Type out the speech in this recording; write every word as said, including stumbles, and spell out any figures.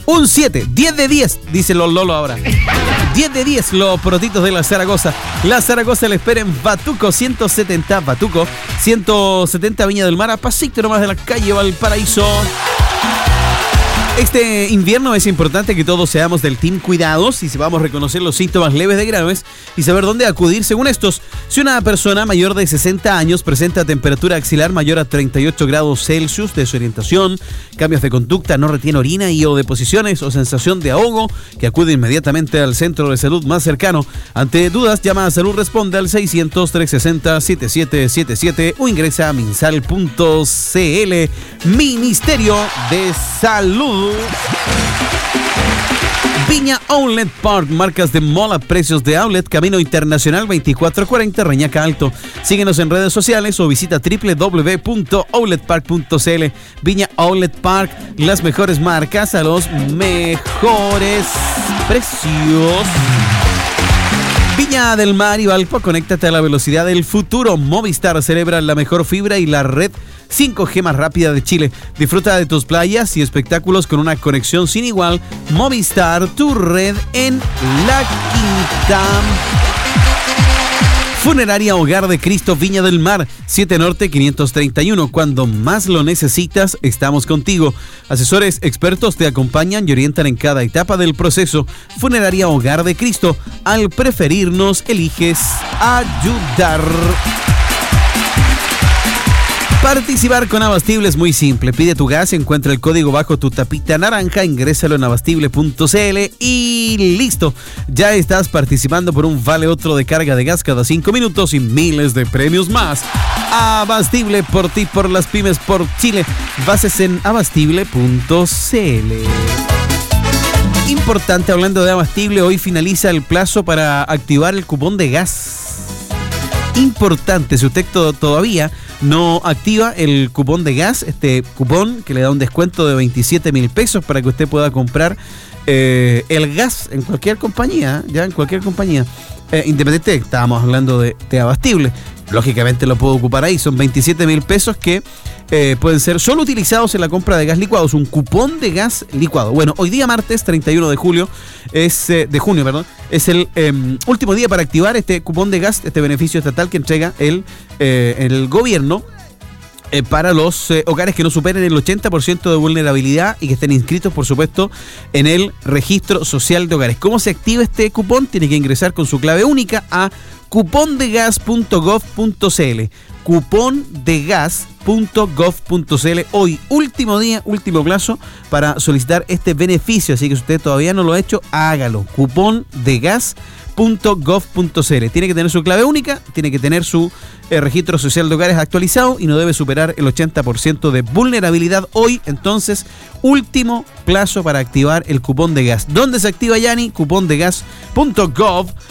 Un siete, diez de diez, dicen los lolos ahora. diez de diez los porotitos de la Zaragoza. La Zaragoza le espera en Batuco, ciento setenta, Batuco, ciento setenta Viña del Mar, a pasito nomás de la calle Valparaíso. Este invierno es importante que todos seamos del team cuidados y sepamos reconocer los síntomas leves de graves y saber dónde acudir según estos. Si una persona mayor de sesenta años presenta temperatura axilar mayor a treinta y ocho grados Celsius, desorientación, cambios de conducta, no retiene orina y o deposiciones o sensación de ahogo, que acude inmediatamente al centro de salud más cercano. Ante dudas, llama a Salud Responde al seiscientos, trescientos sesenta, setenta y siete setenta y siete o ingresa a minsal punto c l. Ministerio de Salud. Viña Outlet Park, marcas de mall a precios de outlet, Camino Internacional veinticuatro cuarenta, Reñaca Alto. Síguenos en redes sociales o visita doble u doble u doble u punto outlet park punto c l. Viña Outlet Park, las mejores marcas a los mejores precios. Viña del Mar y Valpo, conéctate a la velocidad del futuro. Movistar celebra la mejor fibra y la red cinco G más rápida de Chile. Disfruta de tus playas y espectáculos con una conexión sin igual. Movistar, tu red en La Quinta. Funeraria Hogar de Cristo Viña del Mar, siete Norte quinientos treinta y uno. Cuando más lo necesitas, estamos contigo. Asesores expertos te acompañan y orientan en cada etapa del proceso. Funeraria Hogar de Cristo, al preferirnos, eliges ayudar. Participar con Abastible es muy simple. Pide tu gas, encuentra el código bajo tu tapita naranja, ingrésalo en abastible punto c l y listo. Ya estás participando por un vale otro de carga de gas cada cinco minutos y miles de premios más. Abastible, por ti, por las pymes, por Chile. Bases en abastible punto c l. Importante, hablando de Abastible, hoy finaliza el plazo para activar el cupón de gas. Importante, si usted todavía no activa el cupón de gas, este cupón que le da un descuento de veintisiete mil pesos para que usted pueda comprar eh, el gas en cualquier compañía, ya en cualquier compañía, eh, independiente, estábamos hablando de, de Abastible, lógicamente lo puedo ocupar ahí, son veintisiete mil pesos que eh, pueden ser solo utilizados en la compra de gas licuado, es un cupón de gas licuado. Bueno, hoy día martes treinta y uno de julio, es eh, de junio, perdón, es el eh, último día para activar este cupón de gas, este beneficio estatal que entrega el, eh, el gobierno eh, para los eh, hogares que no superen el ochenta por ciento de vulnerabilidad y que estén inscritos, por supuesto, en el registro social de hogares. ¿Cómo se activa este cupón? Tiene que ingresar con su clave única a cupón de gas punto gov punto c l. cupón de gas punto gov punto c l. Hoy, último día, último plazo para solicitar este beneficio. Así que si usted todavía no lo ha hecho, hágalo. cupón de gas punto gov punto c l. Tiene que tener su clave única, tiene que tener su eh, registro social de hogares actualizado y no debe superar el ochenta por ciento de vulnerabilidad. Hoy, entonces, último plazo para activar el cupón de gas. ¿Dónde se activa, Yanni? cupón de gas punto gov